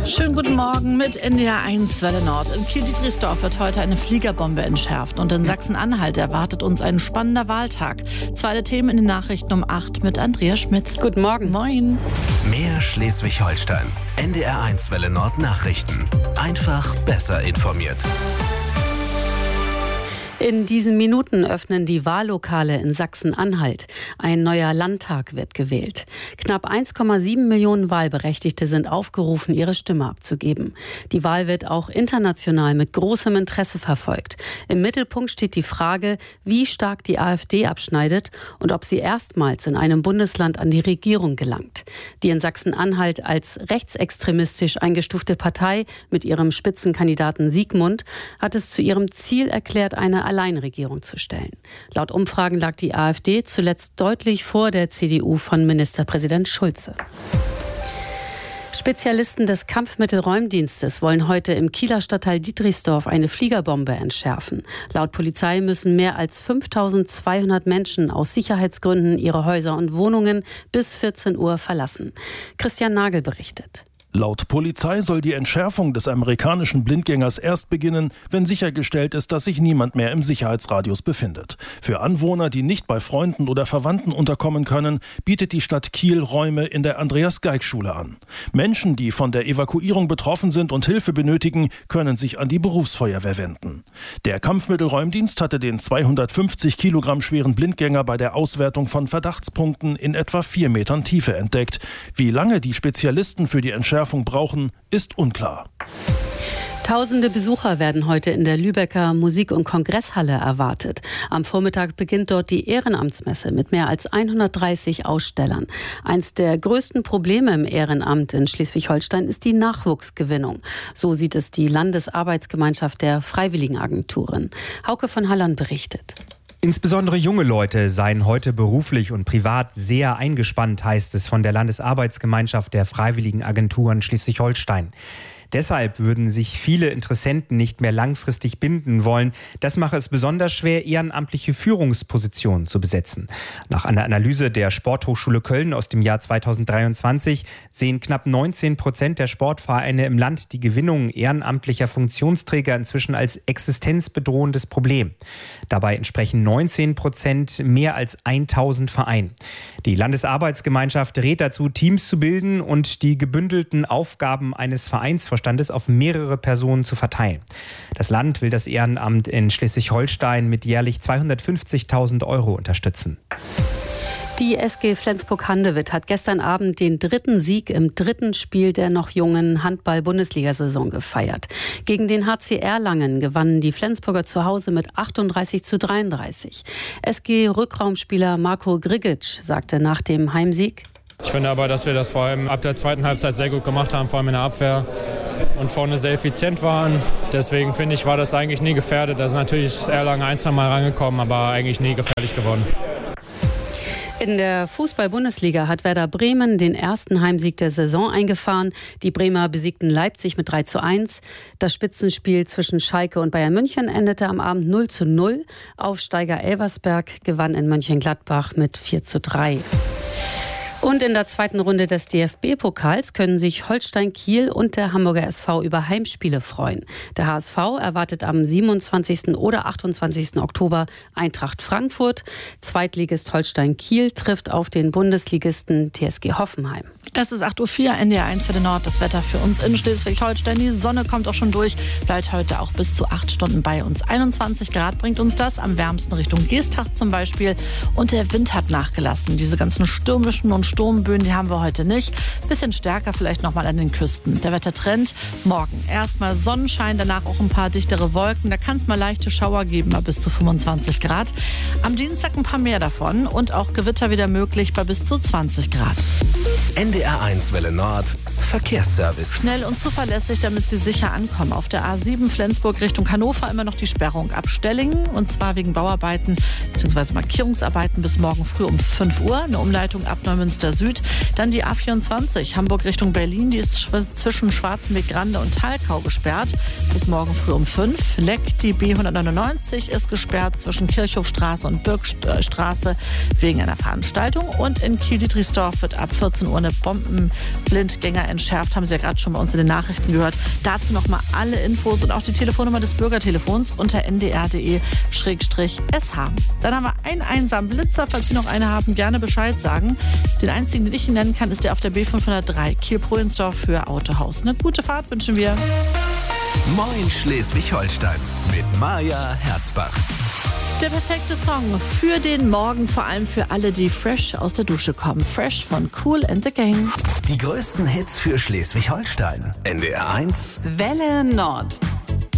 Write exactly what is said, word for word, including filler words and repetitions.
Schönen guten Morgen mit N D R eins Welle Nord. In Kiel-Dietrichsdorf wird heute eine Fliegerbombe entschärft. Und in Sachsen-Anhalt erwartet uns ein spannender Wahltag. Zweite Themen in den Nachrichten um acht mit Andrea Schmidt. Guten Morgen. Moin. Mehr Schleswig-Holstein. N D R eins Welle Nord Nachrichten. Einfach besser informiert. In diesen Minuten öffnen die Wahllokale in Sachsen-Anhalt. Ein neuer Landtag wird gewählt. Knapp eins Komma sieben Millionen Wahlberechtigte sind aufgerufen, ihre Stimme abzugeben. Die Wahl wird auch international mit großem Interesse verfolgt. Im Mittelpunkt steht die Frage, wie stark die AfD abschneidet und ob sie erstmals in einem Bundesland an die Regierung gelangt. Die in Sachsen-Anhalt als rechtsextremistisch eingestufte Partei mit ihrem Spitzenkandidaten Siegmund hat es zu ihrem Ziel erklärt, eine Alleinregierung zu stellen. Laut Umfragen lag die AfD zuletzt deutlich vor der C D U von Ministerpräsident Schulze. Spezialisten des Kampfmittelräumdienstes wollen heute im Kieler Stadtteil Dietrichsdorf eine Fliegerbombe entschärfen. Laut Polizei müssen mehr als fünftausendzweihundert Menschen aus Sicherheitsgründen ihre Häuser und Wohnungen bis vierzehn Uhr verlassen. Christian Nagel berichtet. Laut Polizei soll die Entschärfung des amerikanischen Blindgängers erst beginnen, wenn sichergestellt ist, dass sich niemand mehr im Sicherheitsradius befindet. Für Anwohner, die nicht bei Freunden oder Verwandten unterkommen können, bietet die Stadt Kiel Räume in der Andreas-Geig-Schule an. Menschen, die von der Evakuierung betroffen sind und Hilfe benötigen, können sich an die Berufsfeuerwehr wenden. Der Kampfmittelräumdienst hatte den zweihundertfünfzig Kilogramm schweren Blindgänger bei der Auswertung von Verdachtspunkten in etwa vier Metern Tiefe entdeckt. Wie lange die Spezialisten für die Entschärfung brauchen, ist unklar. Tausende Besucher werden heute in der Lübecker Musik- und Kongresshalle erwartet. Am Vormittag beginnt dort die Ehrenamtsmesse mit mehr als hundertdreißig Ausstellern. Eins der größten Probleme im Ehrenamt in Schleswig-Holstein ist die Nachwuchsgewinnung. So sieht es die Landesarbeitsgemeinschaft der Freiwilligenagenturen. Hauke von Halland berichtet. Insbesondere junge Leute seien heute beruflich und privat sehr eingespannt, heißt es von der Landesarbeitsgemeinschaft der Freiwilligenagenturen Schleswig-Holstein. Deshalb würden sich viele Interessenten nicht mehr langfristig binden wollen. Das mache es besonders schwer, ehrenamtliche Führungspositionen zu besetzen. Nach einer Analyse der Sporthochschule Köln aus dem Jahr zweitausenddreiundzwanzig sehen knapp neunzehn Prozent der Sportvereine im Land die Gewinnung ehrenamtlicher Funktionsträger inzwischen als existenzbedrohendes Problem. Dabei entsprechen neunzehn Prozent mehr als tausend Vereinen. Die Landesarbeitsgemeinschaft rät dazu, Teams zu bilden und die gebündelten Aufgaben eines Vereinsvorstandes auf mehrere Personen zu verteilen. Das Land will das Ehrenamt in Schleswig-Holstein mit jährlich zweihundertfünfzigtausend Euro unterstützen. Die S G Flensburg-Handewitt hat gestern Abend den dritten Sieg im dritten Spiel der noch jungen Handball-Bundesliga-Saison gefeiert. Gegen den H C Erlangen gewannen die Flensburger zu Hause mit achtunddreißig zu dreiunddreißig. S G-Rückraumspieler Marco Grigic sagte nach dem Heimsieg: Ich finde aber, dass wir das vor allem ab der zweiten Halbzeit sehr gut gemacht haben, vor allem in der Abwehr und vorne sehr effizient waren. Deswegen finde ich, war das eigentlich nie gefährdet. Da ist natürlich Erlangen ein, zwei Mal rangekommen, aber eigentlich nie gefährlich geworden. In der Fußball-Bundesliga hat Werder Bremen den ersten Heimsieg der Saison eingefahren. Die Bremer besiegten Leipzig mit drei zu eins. Das Spitzenspiel zwischen Schalke und Bayern München endete am Abend null zu null. Aufsteiger Elversberg gewann in Mönchengladbach mit vier zu drei. Und in der zweiten Runde des D F B-Pokals können sich Holstein Kiel und der Hamburger S V über Heimspiele freuen. Der H S V erwartet am siebenundzwanzigsten oder achtundzwanzigsten Oktober Eintracht Frankfurt. Zweitligist Holstein Kiel trifft auf den Bundesligisten T S G Hoffenheim. Es ist acht Uhr vier, N D R eins Welle Nord. Das Wetter für uns in Schleswig-Holstein. Die Sonne kommt auch schon durch, bleibt heute auch bis zu acht Stunden bei uns. einundzwanzig Grad bringt uns das, am wärmsten Richtung Geesthacht zum Beispiel. Und der Wind hat nachgelassen. Diese ganzen stürmischen und Sturmböen, die haben wir heute nicht. Bisschen stärker vielleicht nochmal an den Küsten. Der Wettertrend: morgen erstmal Sonnenschein, danach auch ein paar dichtere Wolken. Da kann es mal leichte Schauer geben, bei bis zu fünfundzwanzig Grad. Am Dienstag ein paar mehr davon und auch Gewitter wieder möglich bei bis zu zwanzig Grad. N D R eins Welle Nord Verkehrsservice. Schnell und zuverlässig, damit Sie sicher ankommen. Auf der A sieben Flensburg Richtung Hannover immer noch die Sperrung ab Stellingen. Und zwar wegen Bauarbeiten bzw. Markierungsarbeiten bis morgen früh um fünf Uhr. Eine Umleitung ab Neumünster Süd. Dann die A vierundzwanzig Hamburg Richtung Berlin. Die ist zwischen Schwarzenberg-Grande und Thalkau gesperrt. Bis morgen früh um fünf. Leck, die B hundertneunundneunzig ist gesperrt zwischen Kirchhofstraße und Birkstraße wegen einer Veranstaltung. Und in Kiel-Dietrichsdorf wird ab vierzehn Uhr eine Bombenblindgängerentschärfung entschärft, haben Sie ja gerade schon bei uns in den Nachrichten gehört. Dazu nochmal alle Infos und auch die Telefonnummer des Bürgertelefons unter n d r punkt d e schrägstrich s h. Dann haben wir einen einsamen Blitzer. Falls Sie noch eine haben, gerne Bescheid sagen. Den einzigen, den ich Ihnen nennen kann, ist der auf der B fünfhundertdrei Kiel-Prohlensdorf für Autohaus. Eine gute Fahrt wünschen wir. Moin Schleswig-Holstein mit Maja Herzbach. Der perfekte Song für den Morgen, vor allem für alle, die fresh aus der Dusche kommen. Fresh von Kool and the Gang. Die größten Hits für Schleswig-Holstein. N D R eins Welle Nord.